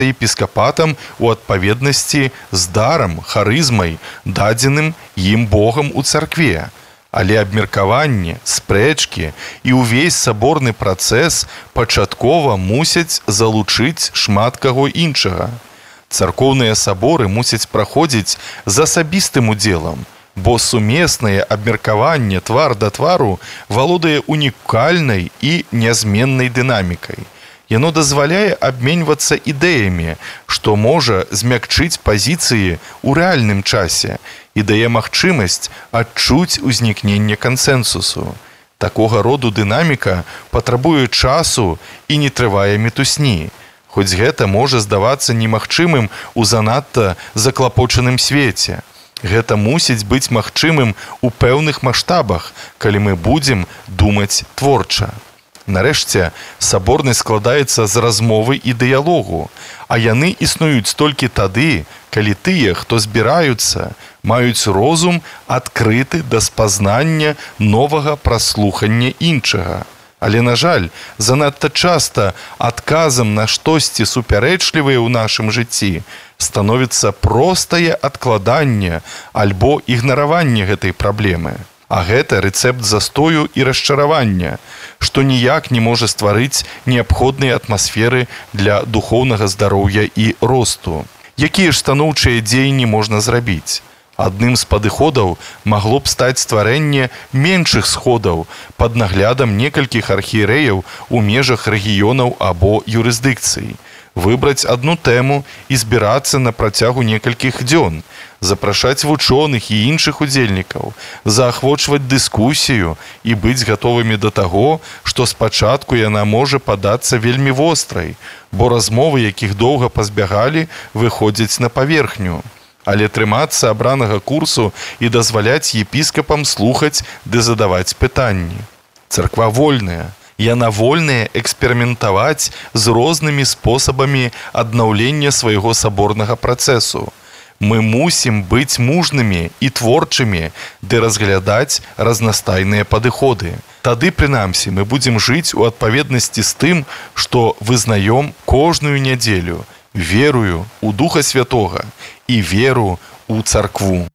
епіскапатам у адпаведнасці з дарам, харызмай, дадзеным ім Богам у царкве. Але абмеркаванне, спрэчкі і ўвесь саборны працэс пачаткова мусяць залучыць шмат каго іншага. Царкоўныя саборы мусяць праходзіць з асабістым удзелам, бо сумеснае абмеркаванне твар да твару валодае унікальнай і нязменнай дынамікай. Яно дазваляе абменьвацца ідэямі, што можа змякчыць пазіцыі ў рэальным часе і дае магчымасць адчуць узнікненне кансэнсусу. Такога роду дынаміка патрабуе часу і не трывае мітусні, хоць гэта можа здавацца немагчымым у занадта заклапочаным свеце. Гэта мусіць быць магчымым у пэўных маштабах, калі мы будзем думаць творча. Нарэшце, саборнасць складаецца з размовы і дыялогу, а яны існуюць толькі тады, калі тыя, хто збіраюцца, маюць розум адкрыты да спазнання новага праслухання іншага. Але, на жаль, занадта часта адказам на штосьці супярэчлівае ў нашым жыцці становіцца простае адкладанне альбо ігнараванне гэтай праблемы. А гэта рэцэпт застою і расчаравання, што ніяк не можа стварыць неабходныя атмасферы для духоўнага здароўя і росту. Якія ж станоўчыя дзеянні можна зрабіць? Адным з падыходаў магло б стаць стварэнне меншых сходаў пад наглядам некалькіх архіерэяў у межах рэгіёнаў або юрысдыкцый. Выбраць адну тэму і збірацца на працягу некалькіх дзён, запрашаць вучоных і іншых удзельнікаў, заахвочваць дыскусію і быць гатовымі да таго, што спачатку яна можа падацца вельмі вострай, бо размовы, якіх доўга пазбягалі, выходзяць на паверхню. Але трымацца абранага курсу і дазваляць епіскапам слухаць ды задаваць пытанні. Царква вольная. Яна вольная эксперыментаваць з рознымі спосабамі аднаўлення свайго саборнага працэсу. Мы мусім быць мужнымі і творчымі, ды разглядаць разнастайныя падыходы. Тады, прынамсі, мы будзем жыць у адпаведнасці з тым, што вызнаём кожную нядзелю, верую ў Духа Святога і веру ў царкву.